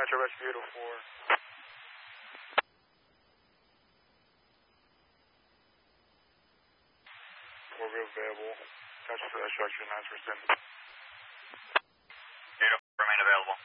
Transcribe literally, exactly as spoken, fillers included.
Metro Rescue eight oh four. Four wheel available. Touch uh, structure nine percent. eight oh four remain available.